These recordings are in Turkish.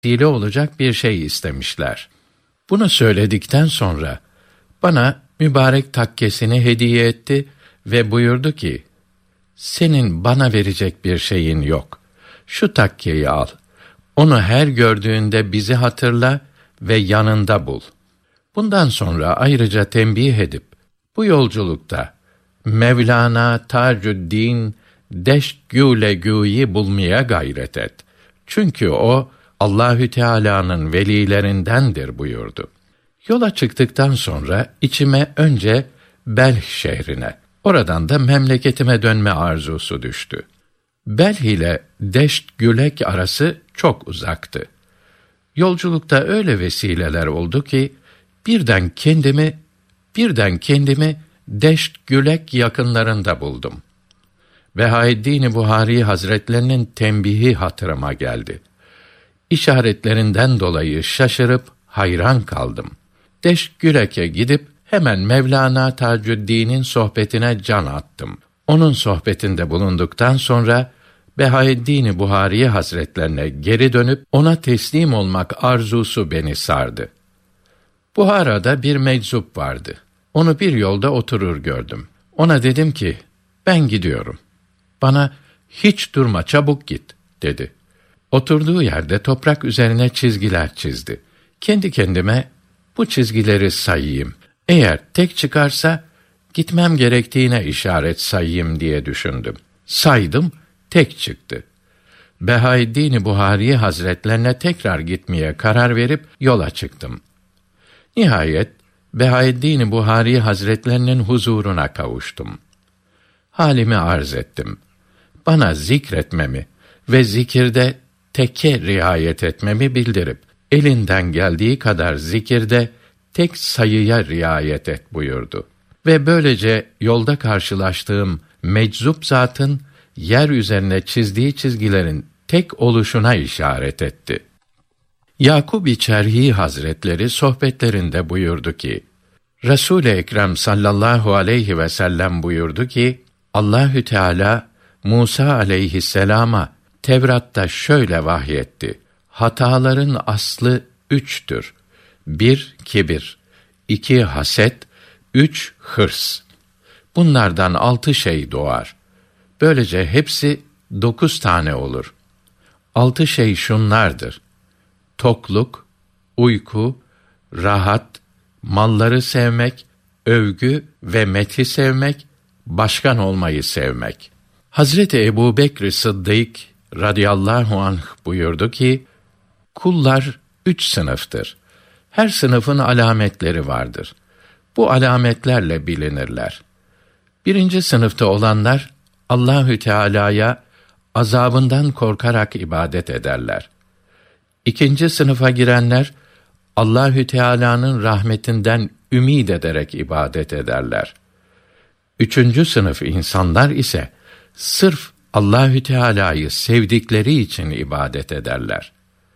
vesile olacak bir şey istemişler. Bunu söyledikten sonra bana mübarek takkesini hediye etti ve buyurdu ki, senin bana verecek bir şeyin yok. Şu takkeyi al. Onu her gördüğünde bizi hatırla ve yanında bul. Bundan sonra ayrıca tembih edip, bu yolculukta Mevlana Tacuddin Deştgûlegû'yu bulmaya gayret et. Çünkü o, Allahü Teala'nın velilerindendir buyurdu. Yola çıktıktan sonra içime önce Belh şehrine, oradan da memleketime dönme arzusu düştü. Belh ile Deştgülek arası çok uzaktı. Yolculukta öyle vesileler oldu ki, birden kendimi Deştgülek yakınlarında buldum. Behaeddin Buhari Hazretlerinin tembihi hatırıma geldi. İşaretlerinden dolayı şaşırıp hayran kaldım. Deştgülek'e gidip hemen Mevlana Tacuddin'in sohbetine can attım. Onun sohbetinde bulunduktan sonra Behaeddin Buhari Hazretlerine geri dönüp ona teslim olmak arzusu beni sardı. Buhara'da bir meczup vardı. Onu bir yolda oturur gördüm. Ona dedim ki, ben gidiyorum. Bana, hiç durma, çabuk git, dedi. Oturduğu yerde toprak üzerine çizgiler çizdi. Kendi kendime, bu çizgileri sayayım. Eğer tek çıkarsa, gitmem gerektiğine işaret sayayım diye düşündüm. Saydım, tek çıktı. Behaeddin Buhari Hazretlerine tekrar gitmeye karar verip yola çıktım. Nihayet Behaeddin Buhari Hazretlerinin huzuruna kavuştum. Halimi arz ettim. Bana zikretmemi ve zikirde teke riayet etmemi bildirip, elinden geldiği kadar zikirde tek sayıya riayet et buyurdu. Ve böylece yolda karşılaştığım meczup zatın yer üzerine çizdiği çizgilerin tek oluşuna işaret etti. Yakub-i Çerhi Hazretleri sohbetlerinde buyurdu ki, Resul-i Ekrem sallallahu aleyhi ve sellem buyurdu ki, Allahü Teala Musa aleyhisselama Tevrat'ta şöyle vahyetti. Hataların aslı 3'tür. 1 kibir, 2 haset, 3 hırs. Bunlardan 6 şey doğar. Böylece hepsi 9 tane olur. 6 şey şunlardır: tokluk, uyku, rahat, malları sevmek, övgü ve methi sevmek, başkan olmayı sevmek. Hazreti Ebubekr Sıddık radıyallahu anh buyurdu ki, kullar 3 sınıftır. Her sınıfın alametleri vardır. Bu alametlerle bilinirler. 1. sınıfta olanlar, Allahü Teala'ya azabından korkarak ibadet ederler. 2. sınıfa girenler, Allahü Teala'nın rahmetinden ümid ederek ibadet ederler. 3. sınıf insanlar ise sırf Allahü Teala'yı sevdikleri için ibadet ederler.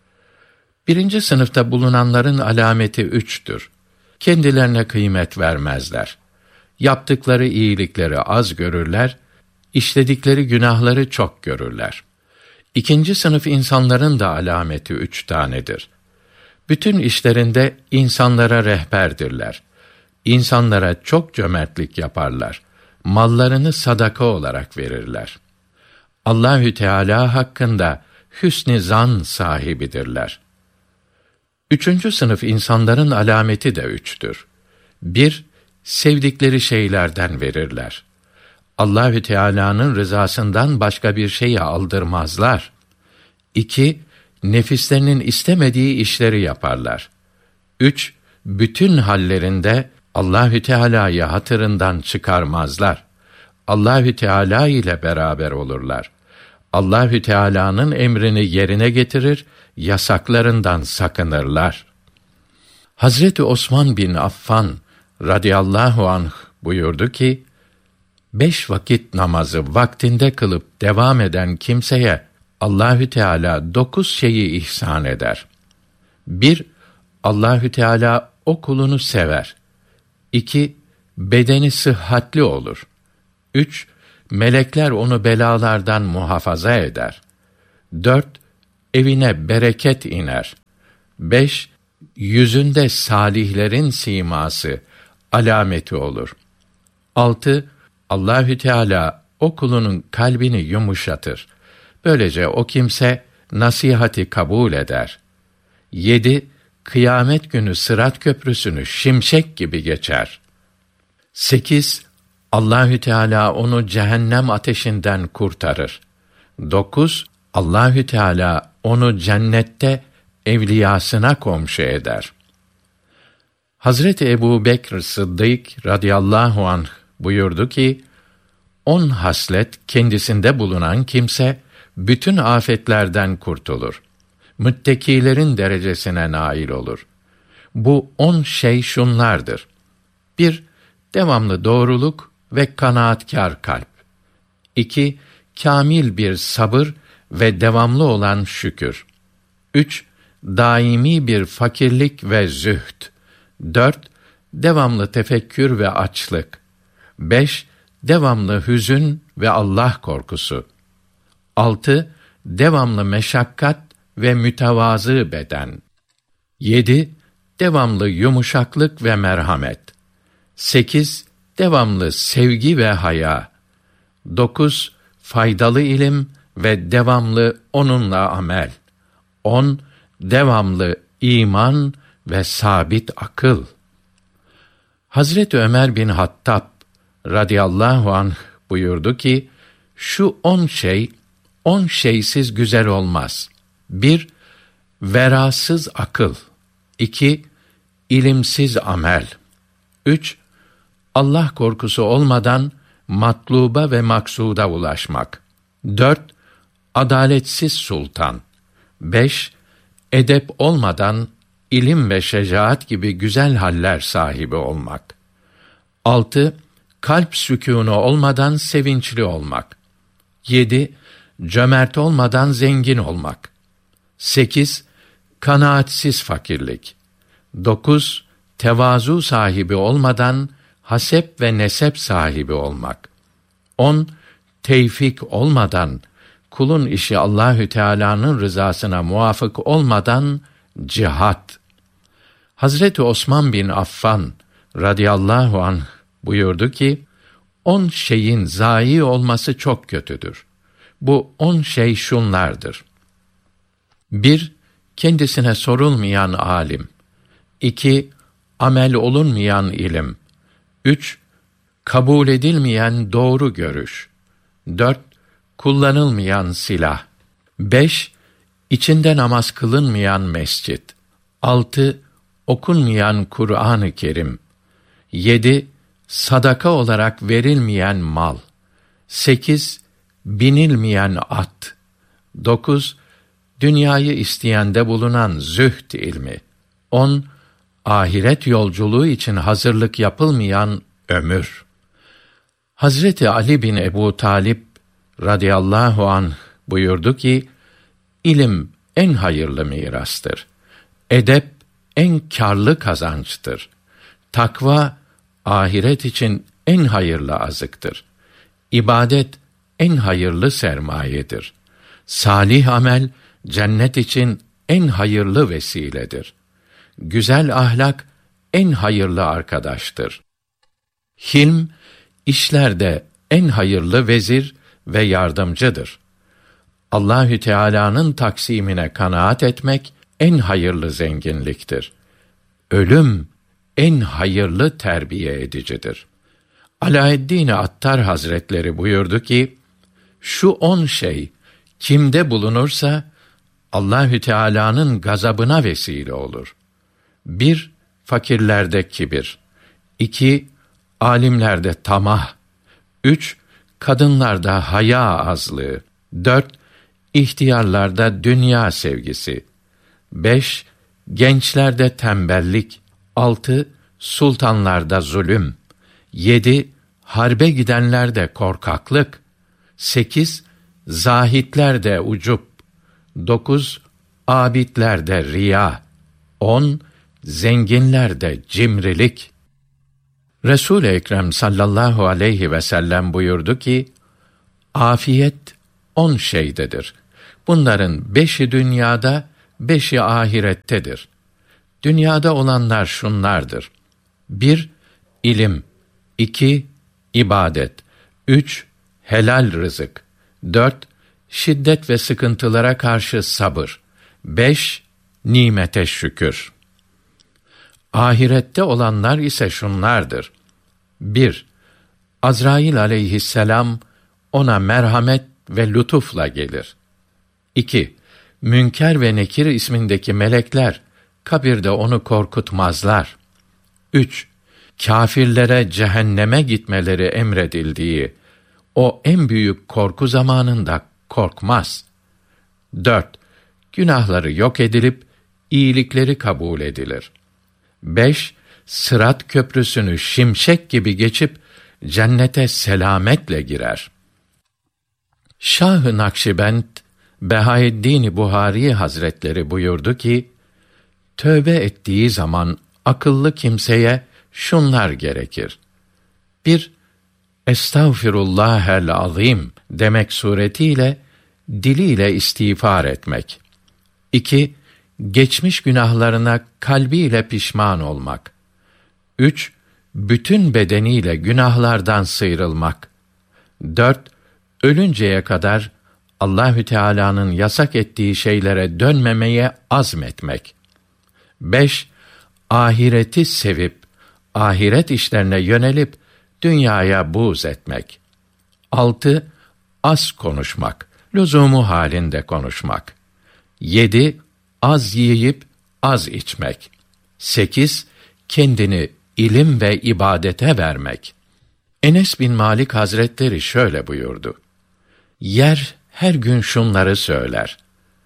1. sınıfta bulunanların alameti 3'tür. Kendilerine kıymet vermezler. Yaptıkları iyilikleri az görürler, işledikleri günahları çok görürler. 2. sınıf insanların da alameti 3 tanedir. Bütün işlerinde insanlara rehberdirler. İnsanlara çok cömertlik yaparlar. Mallarını sadaka olarak verirler. Allahü Teala hakkında hüsn-i zan sahibidirler. 3. sınıf insanların alameti de 3'tür. 1. Sevdikleri şeylerden verirler. Allahü Teala'nın rızasından başka bir şeyi aldırmazlar. 2. Nefislerinin istemediği işleri yaparlar. 3. Bütün hallerinde Allahü Teala'yı hatırından çıkarmazlar. Allahü Teala ile beraber olurlar. Allahü Teala'nın emrini yerine getirir, yasaklarından sakınırlar. Hazreti Osman bin Affan radıyallahu anh buyurdu ki, 5 vakit namazı vaktinde kılıp devam eden kimseye Allahü Teala 9 şeyi ihsan eder. 1. Allahü Teala o kulunu sever. 2. Bedeni sıhhatli olur. 3. Melekler onu belalardan muhafaza eder. 4. evine bereket iner. 5. Yüzünde salihlerin siması, alameti olur. 6. Allahü Teala o kulunun kalbini yumuşatır. Böylece o kimse nasihati kabul eder. 7. Kıyamet günü Sırat köprüsünü şimşek gibi geçer. 8. Allahü Teala onu cehennem ateşinden kurtarır. 9. Allahü Teala onu cennette evliyasına komşu eder. Hazreti Ebubekr Sıddık radıyallahu anh buyurdu ki, 10 haslet kendisinde bulunan kimse bütün afetlerden kurtulur. Müttekilerin derecesine nail olur. Bu 10 şey şunlardır: 1. Devamlı doğruluk ve kanaatkâr kalp. 2. Kâmil bir sabır ve devamlı olan şükür. 3. Daimi bir fakirlik ve zühd. 4. Devamlı tefekkür ve açlık. 5. Devamlı hüzün ve Allah korkusu. 6. Devamlı meşakkat ve mütevazı beden. 7. Devamlı yumuşaklık ve merhamet. 8. Devamlı sevgi ve haya. 9. Faydalı ilim ve devamlı onunla amel. 10. Devamlı iman ve sabit akıl. Hazreti Ömer bin Hattab radıyallahu anh buyurdu ki, şu 10 şey, 10 şeysiz güzel olmaz. 1. Verasız akıl. 2. İlimsiz amel. 3. Allah korkusu olmadan matluba ve maksuda ulaşmak. 4. Adaletsiz sultan. 5. Edep olmadan ilim ve şecaat gibi güzel haller sahibi olmak. 6. Kalp sükûnu olmadan sevinçli olmak. 7. Cömert olmadan zengin olmak. 8. Kanaatsiz fakirlik. 9. Tevazu sahibi olmadan hasep ve nesep sahibi olmak. 10. Tevfik olmadan, kulun işi Allahü Teala'nın rızasına muvafık olmadan cihat. Hazreti Osman bin Affan radıyallahu anh buyurdu ki, 10 şeyin zayi olması çok kötüdür. Bu 10 şey şunlardır: 1. Kendisine sorulmayan alim. 2. Amel olunmayan ilim. 3. Kabul edilmeyen doğru görüş. 4. Kullanılmayan silah. 5. İçinde namaz kılınmayan mescit. 6. Okunmayan Kur'an-ı Kerim. 7. Sadaka olarak verilmeyen mal. 8. Binilmeyen at. 9. Dünyayı isteyende bulunan zühd ilmi. 10. Ahiret yolculuğu için hazırlık yapılmayan ömür. Hazreti Ali bin Ebu Talib radıyallahu anh buyurdu ki, ilim en hayırlı mirastır. Edep en kârlı kazançtır. Takva ahiret için en hayırlı azıktır. İbadet en hayırlı sermayedir. Salih amel cennet için en hayırlı vesiledir. Güzel ahlak en hayırlı arkadaştır. Hilm işlerde en hayırlı vezir ve yardımcıdır. Allahü Teala'nın taksimine kanaat etmek en hayırlı zenginliktir. Ölüm en hayırlı terbiye edicidir. Alaeddin Attar Hazretleri buyurdu ki, şu 10 şey kimde bulunursa Allahü Teala'nın gazabına vesile olur. 1. Fakirlerde kibir. 2. Alimlerde tamah. 3. Kadınlarda haya azlığı. 4. İhtiyarlarda dünya sevgisi. 5. Gençlerde tembellik. 6. Sultanlarda zulüm. 7. Harbe gidenlerde korkaklık. 8. Zahitlerde ucup. 9. Abidlerde riya. 10. Zenginlerde cimrilik. Resul-i Ekrem sallallahu aleyhi ve sellem buyurdu ki, afiyet 10 şeydedir. Bunların 5'i dünyada, 5'i ahirettedir. Dünyada olanlar şunlardır: 1. İlim. 2. İbadet. 3. Helal rızık. 4. Şiddet ve sıkıntılara karşı sabır. 5. Nimete şükür. Ahirette olanlar ise şunlardır: 1. Azrail aleyhisselam ona merhamet ve lütufla gelir. 2. Münker ve Nekir ismindeki melekler kabirde onu korkutmazlar. 3. Kâfirlere cehenneme gitmeleri emredildiği o en büyük korku zamanında korkmaz. 4. Günahları yok edilip iyilikleri kabul edilir. 5. Sırat köprüsünü şimşek gibi geçip cennete selametle girer. Şah-ı Nakşibend Behaeddin Buhari Hazretleri buyurdu ki, tövbe ettiği zaman akıllı kimseye şunlar gerekir: 1. Estağfirullahel azim demek suretiyle diliyle istiğfar etmek. 2. Geçmiş günahlarına kalbiyle pişman olmak. 3. Bütün bedeniyle günahlardan sıyrılmak. 4. Ölünceye kadar Allahü Teala'nın yasak ettiği şeylere dönmemeye azmetmek. 5. Ahireti sevip ahiret işlerine yönelip dünyaya buğz etmek. 6. Az konuşmak, lüzumu halinde konuşmak. 7. Az yiyip az içmek. 8. Kendini ilim ve ibadete vermek. Enes bin Malik Hazretleri şöyle buyurdu: yer her gün şunları söyler: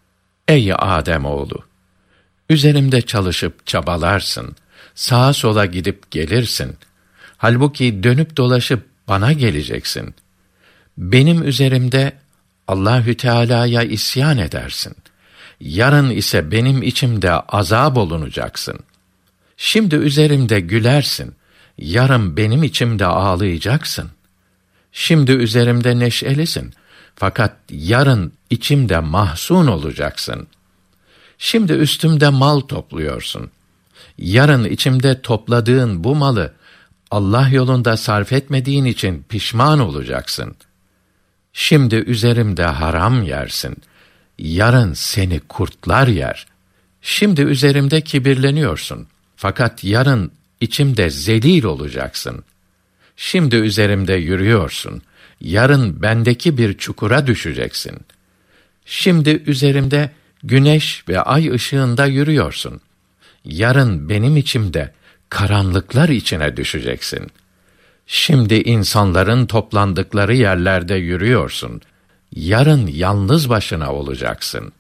ey Âdemoğlu! Üzerimde çalışıp çabalarsın, sağa sola gidip gelirsin. Halbuki dönüp dolaşıp bana geleceksin. Benim üzerimde Allahü Teala'ya isyan edersin. Yarın ise benim içimde azap olunacaksın. Şimdi üzerimde gülersin, yarın benim içimde ağlayacaksın. Şimdi üzerimde neşelisin, fakat yarın içimde mahzun olacaksın. Şimdi üstümde mal topluyorsun. Yarın içimde topladığın bu malı Allah yolunda sarf etmediğin için pişman olacaksın. Şimdi üzerimde haram yersin. Yarın seni kurtlar yer. Şimdi üzerimde kibirleniyorsun. Fakat yarın içimde zelil olacaksın. Şimdi üzerimde yürüyorsun. Yarın bendeki bir çukura düşeceksin. Şimdi üzerimde güneş ve ay ışığında yürüyorsun. Yarın benim içimde karanlıklar içine düşeceksin. Şimdi insanların toplandıkları yerlerde yürüyorsun. Yarın yalnız başına olacaksın.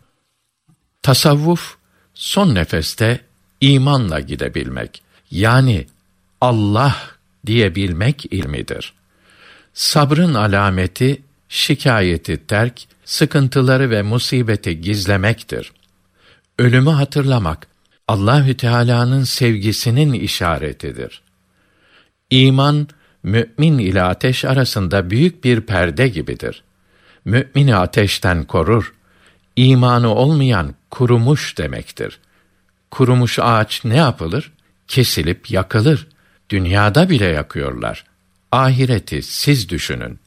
Tasavvuf, son nefeste imanla gidebilmek, yani Allah diyebilmek ilmidir. Sabrın alameti, şikayeti terk, sıkıntıları ve musibeti gizlemektir. Ölümü hatırlamak, Allahü Teala'nın sevgisinin işaretidir. İman, mümin ile ateş arasında büyük bir perde gibidir. Mümini ateşten korur. İmanı olmayan kurumuş demektir. Kurumuş ağaç ne yapılır? Kesilip yakılır. Dünyada bile yakıyorlar. Ahireti siz düşünün.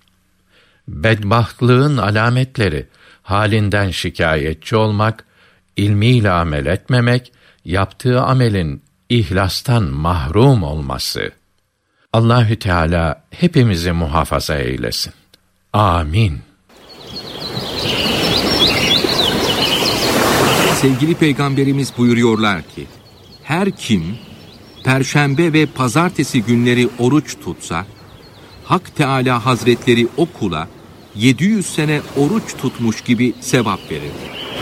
Bedbahtlığın alametleri, halinden şikayetçi olmak, ilmiyle amel etmemek, yaptığı amelin ihlastan mahrum olması. Allahü Teala hepimizi muhafaza eylesin. Amin. Sevgili Peygamberimiz buyuruyorlar ki, her kim Perşembe ve Pazartesi günleri oruç tutsa, Hak Teâlâ Hazretleri o kula 700 sene oruç tutmuş gibi sevap verir.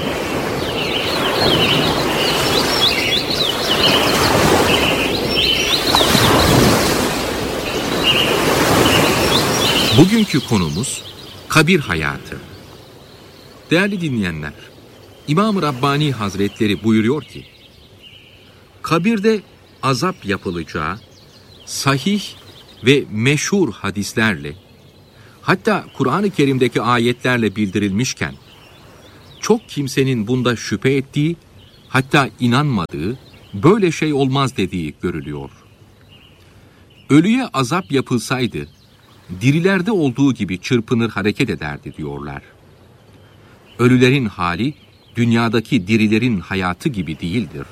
Bugünkü konumuz kabir hayatı. Değerli dinleyenler, İmam-ı Rabbani Hazretleri buyuruyor ki, kabirde azap yapılacağı sahih ve meşhur hadislerle, hatta Kur'an-ı Kerim'deki ayetlerle bildirilmişken, çok kimsenin bunda şüphe ettiği, hatta inanmadığı, böyle şey olmaz dediği görülüyor. Ölüye azap yapılsaydı, dirilerde olduğu gibi çırpınır hareket ederdi diyorlar. Ölülerin hali, dünyadaki dirilerin hayatı gibi değildir.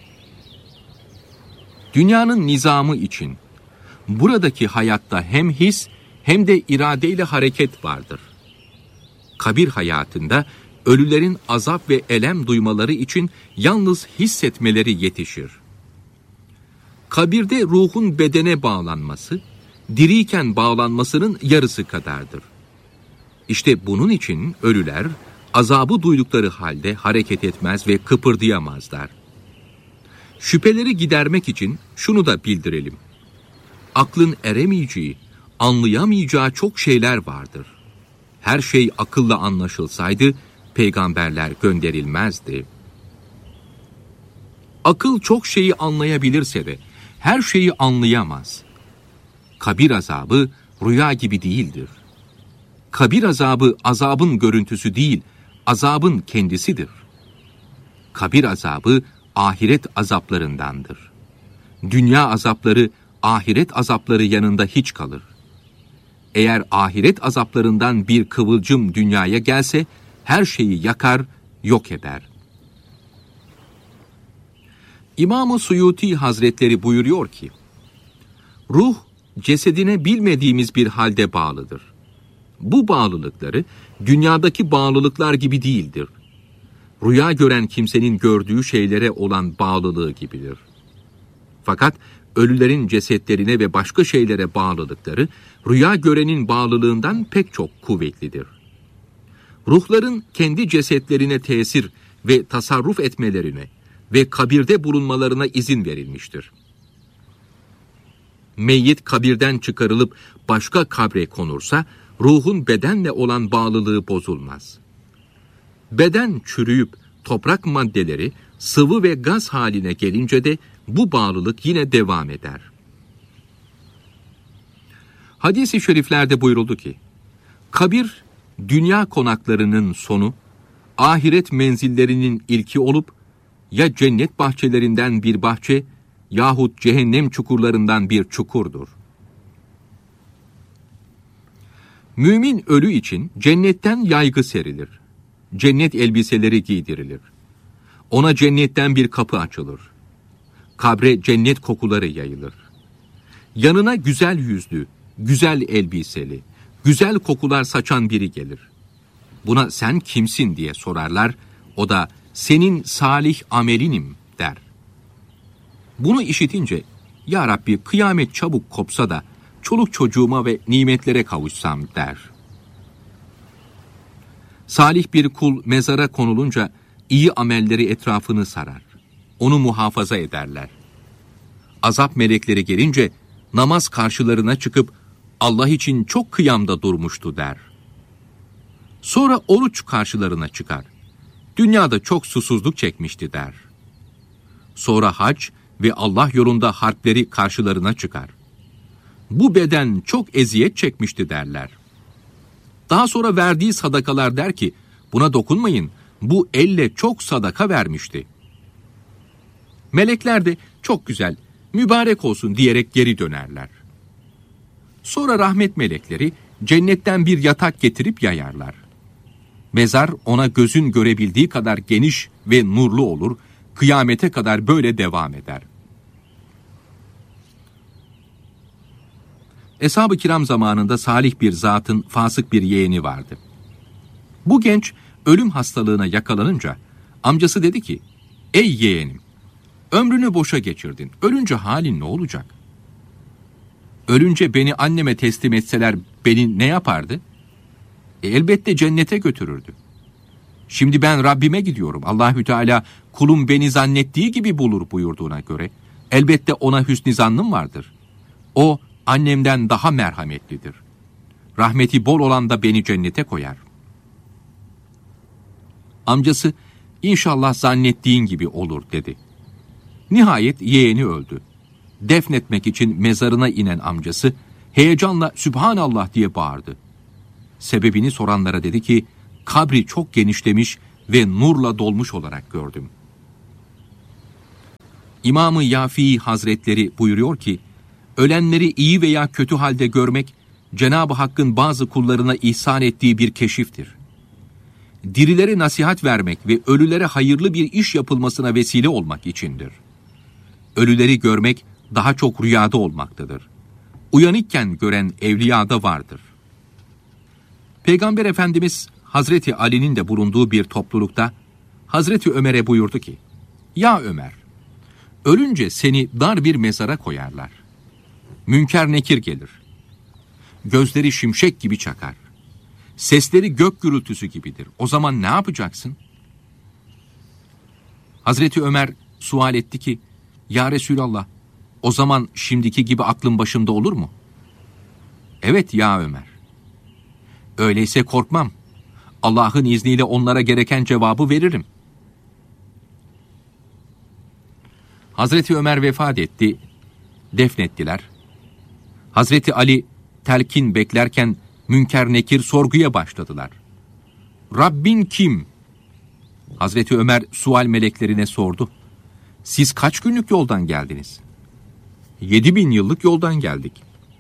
Dünyanın nizamı için, buradaki hayatta hem his hem de iradeyle hareket vardır. Kabir hayatında, ölülerin azap ve elem duymaları için yalnız hissetmeleri yetişir. Kabirde ruhun bedene bağlanması, diriyken bağlanmasının yarısı kadardır. İşte bunun için ölüler, azabı duydukları halde hareket etmez ve kıpırdayamazlar. Şüpheleri gidermek için şunu da bildirelim. Aklın eremeyeceği, anlayamayacağı çok şeyler vardır. Her şey akılla anlaşılsaydı, peygamberler gönderilmezdi. Akıl çok şeyi anlayabilirse de, her şeyi anlayamaz. Kabir azabı rüya gibi değildir. Kabir azabı azabın görüntüsü değil, azabın kendisidir. Kabir azabı ahiret azaplarındandır. Dünya azapları ahiret azapları yanında hiç kalır. Eğer ahiret azaplarından bir kıvılcım dünyaya gelse, her şeyi yakar, yok eder. İmam-ı Suyuti Hazretleri buyuruyor ki, ruh, cesedine bilmediğimiz bir halde bağlıdır. Bu bağlılıkları, dünyadaki bağlılıklar gibi değildir. Rüya gören kimsenin gördüğü şeylere olan bağlılığı gibidir. Fakat ölülerin cesetlerine ve başka şeylere bağlılıkları, rüya görenin bağlılığından pek çok kuvvetlidir. Ruhların kendi cesetlerine tesir ve tasarruf etmelerine ve kabirde bulunmalarına izin verilmiştir. Meyyit kabirden çıkarılıp başka kabre konursa, ruhun bedenle olan bağlılığı bozulmaz. Beden çürüyüp toprak maddeleri sıvı ve gaz haline gelince de bu bağlılık yine devam eder. Hadis-i şeriflerde buyuruldu ki, kabir, dünya konaklarının sonu, ahiret menzillerinin ilki olup, ya cennet bahçelerinden bir bahçe, yahut cehennem çukurlarından bir çukurdur. Mümin ölü için cennetten yaygı serilir. Cennet elbiseleri giydirilir. Ona cennetten bir kapı açılır. Kabre cennet kokuları yayılır. Yanına güzel yüzlü, güzel elbiseli, güzel kokular saçan biri gelir. Buna sen kimsin diye sorarlar. O da senin salih amelinim der. Bunu işitince, ya Rabbi kıyamet çabuk kopsa da çoluk çocuğuma ve nimetlere kavuşsam der. Salih bir kul mezara konulunca iyi amelleri etrafını sarar. Onu muhafaza ederler. Azap melekleri gelince namaz karşılarına çıkıp Allah için çok kıyamda durmuştu der. Sonra oruç karşılarına çıkar. Dünyada çok susuzluk çekmişti der. Sonra hac ve Allah yolunda harpleri karşılarına çıkar. Bu beden çok eziyet çekmişti derler. Daha sonra verdiği sadakalar der ki, buna dokunmayın, bu elle çok sadaka vermişti. Melekler de çok güzel, mübarek olsun diyerek geri dönerler. Sonra rahmet melekleri cennetten bir yatak getirip yayarlar. Mezar ona gözün görebildiği kadar geniş ve nurlu olur, kıyamete kadar böyle devam eder. Eshab-ı kiram zamanında salih bir zatın fasık bir yeğeni vardı. Bu genç ölüm hastalığına yakalanınca amcası dedi ki, ey yeğenim, ömrünü boşa geçirdin, ölünce halin ne olacak? Ölünce beni anneme teslim etseler beni ne yapardı? Elbette cennete götürürdü. Şimdi ben Rabbime gidiyorum. Allahü Teala kulum beni zannettiği gibi bulur buyurduğuna göre elbette ona hüsnü zannım vardır. O annemden daha merhametlidir. Rahmeti bol olan da beni cennete koyar. Amcası inşallah zannettiğin gibi olur dedi. Nihayet yeğeni öldü. Defnetmek için mezarına inen amcası heyecanla Sübhanallah diye bağırdı. Sebebini soranlara dedi ki kabri çok genişlemiş ve nurla dolmuş olarak gördüm. İmam-ı Yafii Hazretleri buyuruyor ki, ölenleri iyi veya kötü halde görmek, Cenab-ı Hakk'ın bazı kullarına ihsan ettiği bir keşiftir. Dirilere nasihat vermek ve ölülere hayırlı bir iş yapılmasına vesile olmak içindir. Ölüleri görmek daha çok rüyada olmaktadır. Uyanıkken gören evliyada vardır. Peygamber Efendimiz Hazreti Ali'nin de bulunduğu bir toplulukta Hazreti Ömer'e buyurdu ki, "Ya Ömer, ölünce seni dar bir mezara koyarlar. Münker nekir gelir. Gözleri şimşek gibi çakar. Sesleri gök gürültüsü gibidir. O zaman ne yapacaksın?" Hazreti Ömer sual etti ki, "Ya Resulallah, o zaman şimdiki gibi aklım başımda olur mu?" "Evet ya Ömer." "Öyleyse korkmam. Allah'ın izniyle onlara gereken cevabı veririm." Hazreti Ömer vefat etti, defnettiler. Hazreti Ali telkin beklerken Münker Nekir sorguya başladılar. "Rabbin kim?" Hazreti Ömer sual meleklerine sordu. "Siz kaç günlük yoldan geldiniz?" 7.000 yıllık yoldan geldik."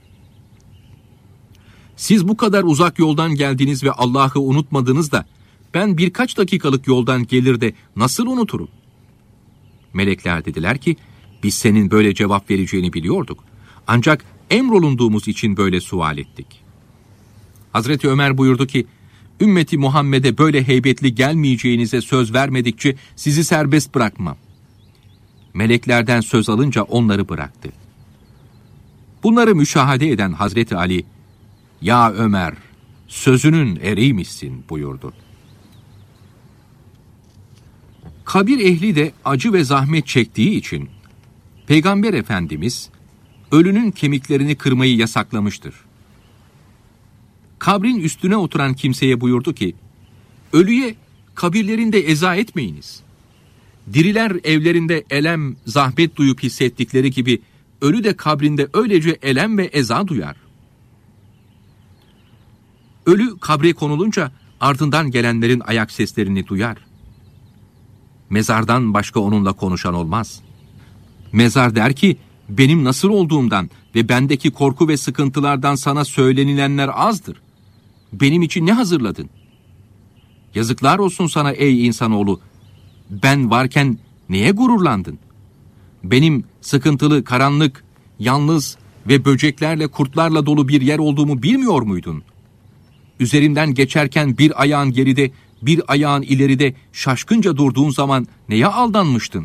"Siz bu kadar uzak yoldan geldiniz ve Allah'ı unutmadınız da ben birkaç dakikalık yoldan gelir de nasıl unuturum?" Melekler dediler ki, "Biz senin böyle cevap vereceğini biliyorduk. Ancak emrolunduğumuz için böyle sual ettik." Hazreti Ömer buyurdu ki, "Ümmeti Muhammed'e böyle heybetli gelmeyeceğinize söz vermedikçe sizi serbest bırakmam." Meleklerden söz alınca onları bıraktı. Bunları müşahede eden Hazreti Ali, "Ya Ömer, sözünün eriymişsin." buyurdu. Kabir ehli de acı ve zahmet çektiği için Peygamber Efendimiz ölünün kemiklerini kırmayı yasaklamıştır. Kabrin üstüne oturan kimseye buyurdu ki, "Ölüye kabirlerinde eza etmeyiniz. Diriler evlerinde elem, zahmet duyup hissettikleri gibi ölü de kabrinde öylece elem ve eza duyar." Ölü kabre konulunca ardından gelenlerin ayak seslerini duyar. Mezardan başka onunla konuşan olmaz. Mezar der ki, "Benim nasıl olduğumdan ve bendeki korku ve sıkıntılardan sana söylenilenler azdır. Benim için ne hazırladın? Yazıklar olsun sana ey insanoğlu. Ben varken neye gururlandın? Benim sıkıntılı, karanlık, yalnız ve böceklerle, kurtlarla dolu bir yer olduğumu bilmiyor muydun? Üzerimden geçerken bir ayağın geride, bir ayağın ileride şaşkınca durduğun zaman neye aldanmıştın?"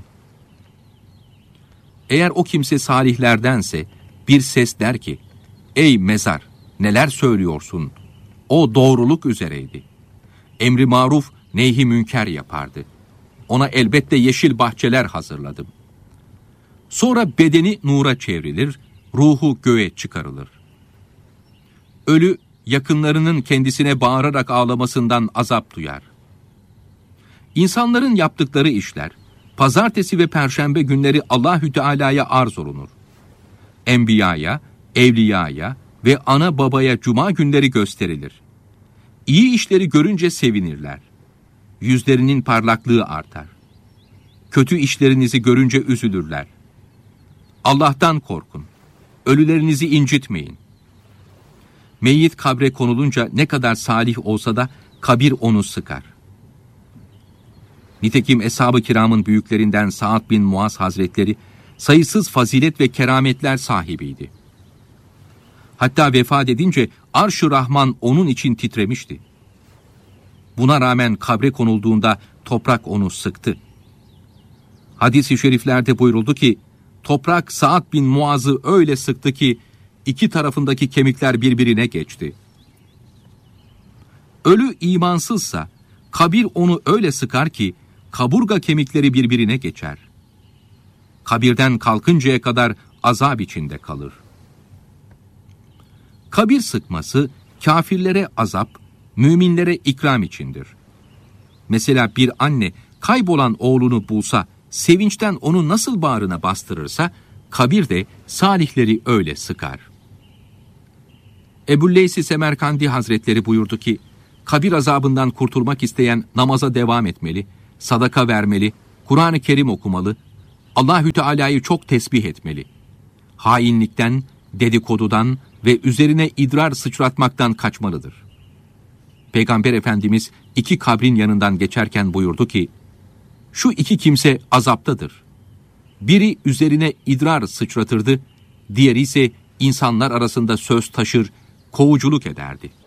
Eğer o kimse salihlerdense bir ses der ki, "Ey mezar, neler söylüyorsun?" O doğruluk üzereydi. Emri maruf, nehi münker yapardı. Ona elbette yeşil bahçeler hazırladım. Sonra bedeni nura çevrilir, ruhu göğe çıkarılır. Ölü, yakınlarının kendisine bağırarak ağlamasından azap duyar. İnsanların yaptıkları işler, pazartesi ve perşembe günleri Allahü Teala'ya arz olunur. Enbiyaya, evliyaya ve ana babaya cuma günleri gösterilir. İyi işleri görünce sevinirler. Yüzlerinin parlaklığı artar. Kötü işlerinizi görünce üzülürler. Allah'tan korkun. Ölülerinizi incitmeyin. Meyyit kabre konulunca ne kadar salih olsa da kabir onu sıkar. Nitekim Eshab-ı Kiram'ın büyüklerinden Sa'd bin Muaz Hazretleri sayısız fazilet ve kerametler sahibiydi. Hatta vefat edince Arş-ı Rahman onun için titremişti. Buna rağmen kabre konulduğunda toprak onu sıktı. Hadis-i şeriflerde buyuruldu ki, toprak Sa'd bin Muaz'ı öyle sıktı ki iki tarafındaki kemikler birbirine geçti. Ölü imansızsa kabir onu öyle sıkar ki kaburga kemikleri birbirine geçer. Kabirden kalkıncaya kadar azap içinde kalır. Kabir sıkması kafirlere azap, müminlere ikram içindir. Mesela bir anne kaybolan oğlunu bulsa, sevinçten onu nasıl bağrına bastırırsa, kabir de salihleri öyle sıkar. Ebu'l-Leys Semerkandi Hazretleri buyurdu ki, kabir azabından kurtulmak isteyen namaza devam etmeli, sadaka vermeli, Kur'an-ı Kerim okumalı, Allahü Teala'yı çok tesbih etmeli. Hainlikten, dedikodudan ve üzerine idrar sıçratmaktan kaçmalıdır. Peygamber Efendimiz 2 kabrin yanından geçerken buyurdu ki, şu 2 kimse azaptadır. Biri üzerine idrar sıçratırdı, diğeri ise insanlar arasında söz taşır, kovuculuk ederdi.